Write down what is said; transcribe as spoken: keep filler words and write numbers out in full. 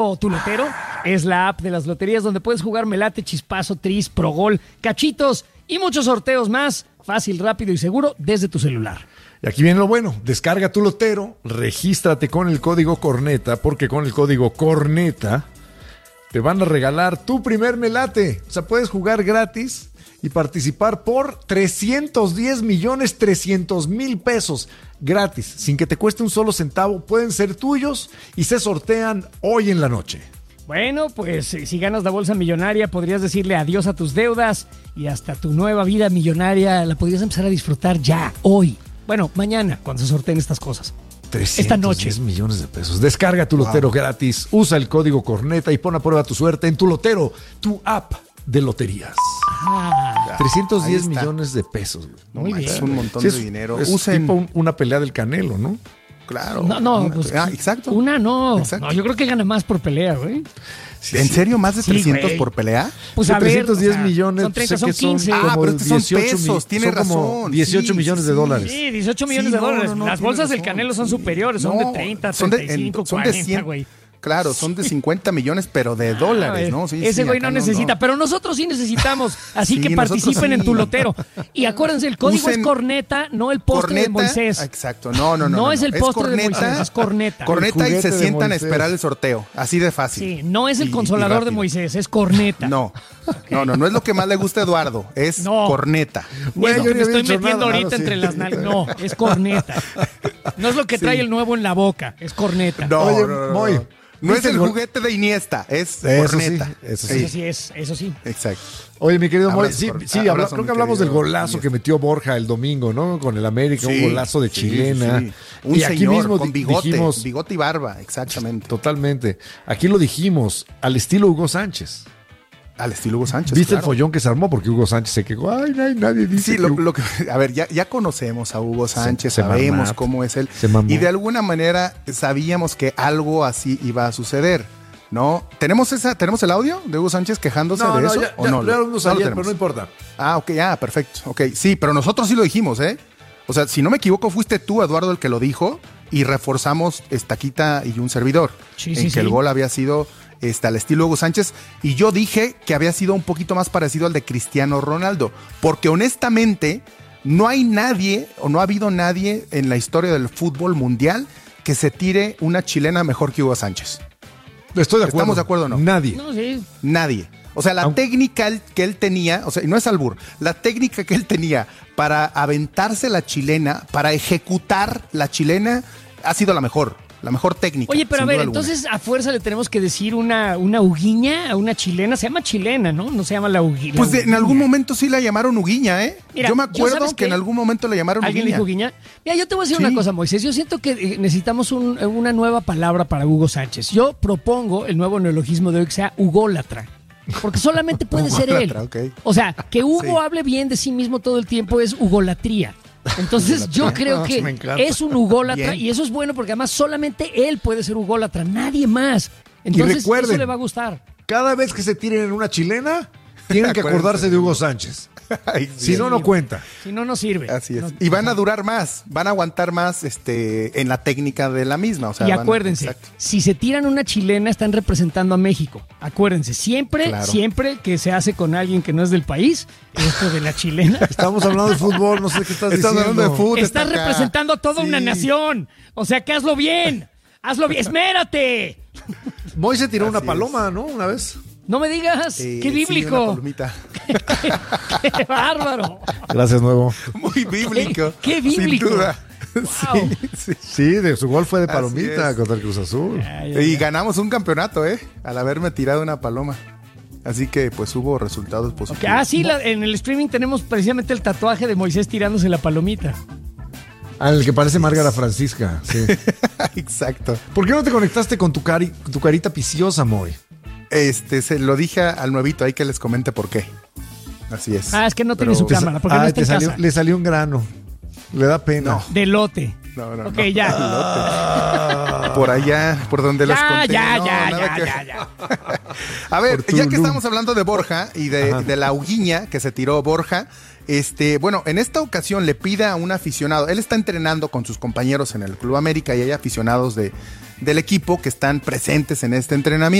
Tu Lotero es la app de las loterías donde puedes jugar Melate, Chispazo, Tris, Progol, Cachitos y muchos sorteos más. Fácil, rápido y seguro desde tu celular. Y aquí viene lo bueno, descarga Tu Lotero, regístrate con el código Corneta, porque con el código Corneta te van a regalar tu primer melate. O sea, puedes jugar gratis y participar por trescientos diez millones trescientos mil pesos gratis, sin que te cueste un solo centavo. Pueden ser tuyos y se sortean hoy en la noche. Bueno, pues si ganas la bolsa millonaria podrías decirle adiós a tus deudas y hasta tu nueva vida millonaria la podrías empezar a disfrutar ya, hoy. Bueno, mañana, cuando se sorteen estas cosas. Esta noche. trescientos diez millones de pesos. Descarga Tu Lotero wow. gratis, usa el código Corneta y pon a prueba tu suerte en Tu Lotero, tu app de loterías. Ah, trescientos diez millones de pesos. No, muy bien. Es un montón sí, es, de dinero. Es Usen tipo un, una pelea del Canelo, ¿no? Claro. No, no, una, pues, ah, exacto. Una no. Exacto. No, yo creo que gana más por pelea, güey. Sí, ¿En sí. serio? ¿Más de sí, trescientos güey. por pelea? Pues de a ver, trescientos diez o sea, millones, son treinta, sé son que son quince. Ah, como pero estos son dieciocho pesos, tiene son como razón. dieciocho sí, millones sí, de sí. dólares. Sí, dieciocho millones Sí, de no, dólares. no, no, Las bolsas del Canelo son superiores, son no, de treinta, son de, treinta y cinco, en, son cuarenta, de cien, güey. Claro, son de cincuenta millones, pero de dólares, ¿no? Sí, Ese sí, güey no necesita, no. pero nosotros sí necesitamos. Así sí, que participen sí. en Tu Lotero. Y acuérdense, el código Usen es Corneta, no el postre corneta, de Moisés. Exacto, no, no, no. No, no es el es postre corneta, de Moisés, es Corneta. Corneta y se sientan a esperar el sorteo, así de fácil. Sí, no es el y, consolador y de Moisés, es Corneta. No, no, no, no es lo que más le gusta a Eduardo, es no. Corneta. Güey, es lo que me estoy metiendo nada, ahorita nada, entre sí. las nalgas. No, es Corneta. No es lo que trae sí. el nuevo en la boca, es Corneta. No, Oye, no, no, no. Moy, No es el juguete de Iniesta, es eso Corneta. Sí, eso sí. Eso sí es, eso sí. Exacto. Oye, mi querido Moy, sí, por, sí habla, creo que hablamos del golazo Iniesta. que metió Borja el domingo, ¿no? Con el América, sí, un golazo de sí, chilena. Sí, sí. Un y aquí señor mismo con bigote, dijimos, bigote y barba, exactamente. Totalmente. Aquí lo dijimos, al estilo Hugo Sánchez. Al estilo Hugo Sánchez. ¿Viste claro. el follón que se armó? Porque Hugo Sánchez se quejó. Ay, no hay nadie dice. Sí, lo, lo que, a ver, ya, ya conocemos a Hugo Sánchez, se, se sabemos mamá, cómo es él. Y de alguna manera sabíamos que algo así iba a suceder. ¿No? ¿Tenemos esa, ¿Tenemos el audio de Hugo Sánchez quejándose no, de no, eso? Ya, ¿o ya, no? Ya lo vimos no ayer, lo pero no importa. Ah, ok, ah, perfecto. Ok, sí, pero nosotros sí lo dijimos, ¿eh? O sea, si no me equivoco, fuiste tú, Eduardo, el que lo dijo y reforzamos Estaquita y un servidor. Sí, en sí, que sí. el gol había sido este, al estilo Hugo Sánchez. Y yo dije que había sido un poquito más parecido al de Cristiano Ronaldo. Porque honestamente, no hay nadie o no ha habido nadie en la historia del fútbol mundial que se tire una chilena mejor que Hugo Sánchez. Estoy de acuerdo. ¿Estamos de acuerdo o no? Nadie. No, sí. Nadie. O sea, la Aunque... técnica que él tenía, o sea, y no es albur, la técnica que él tenía para aventarse la chilena, para ejecutar la chilena, ha sido la mejor. La mejor técnica. Oye, pero a ver, alguna. entonces a fuerza le tenemos que decir una, una huguiña a una chilena. Se llama chilena, ¿no? No se llama la huguiña. Pues de, en algún momento sí la llamaron huguiña, ¿eh? Mira, yo me acuerdo yo que en algún momento la llamaron ¿Alguien huguiña. dijo huguiña? Mira, yo te voy a decir sí. una cosa, Moisés. Yo siento que necesitamos un, una nueva palabra para Hugo Sánchez. Yo propongo el nuevo neologismo de hoy que sea hugólatra. Porque solamente puede ser él. Okay. O sea, que Hugo sí. hable bien de sí mismo todo el tiempo es hugolatría. Entonces yo creo que es un hugólatra y eso es bueno porque además solamente él puede ser hugólatra, nadie más. Entonces y recuerden, eso le va a gustar. Cada vez que se tiren en una chilena, tienen que acordarse de Hugo Sánchez. Ay, si no, no cuenta. Si no, no sirve. Así es. No, y van a durar más, van a aguantar más este, en la técnica de la misma. O sea, y van acuérdense, a, si se tiran una chilena, están representando a México. Acuérdense, siempre, claro. siempre que se hace con alguien que no es del país, esto de la chilena. Estamos hablando de fútbol, no sé qué estás, estás diciendo. Hablando de fútbol. Estás está representando a toda sí. una nación. O sea, que hazlo bien. Hazlo bien. ¡Esmérate! Moy se tiró Así una paloma, es. ¿no? Una vez. No me digas, sí, qué bíblico. Sí, una palomita. qué, qué bárbaro. Gracias, Nuevo. Muy bíblico. Qué, qué bíblico. Sin duda. Wow. Sí, sí. sí, de su gol fue de palomita contra el Cruz Azul. Ya, ya, ya. Y ganamos un campeonato, ¿eh? Al haberme tirado una paloma. Así que pues hubo resultados positivos. Okay. Ah, sí, la, en el streaming tenemos precisamente el tatuaje de Moisés tirándose la palomita. Ah, el que parece Márgara Francisca. Sí. Exacto. ¿Por qué no te conectaste con tu, cari tu carita piciosa, Moy? Este, se lo dije al nuevito, ahí que les comente por qué. Así es. Ah, es que no tiene Pero, su cámara, porque ah, no está te en salió, casa. le salió un grano. Le da pena. No. De lote. No, no, ok, no. ya. Ah, por allá, por donde los Ya, conté. ya, no, ya, nada ya, que... ya, ya. A ver, Por ya que Tulum. estamos hablando de Borja y de, de la huguiña que se tiró Borja, este, bueno, en esta ocasión le pide a un aficionado, él está entrenando con sus compañeros en el Club América y hay aficionados de, del equipo que están presentes en este entrenamiento.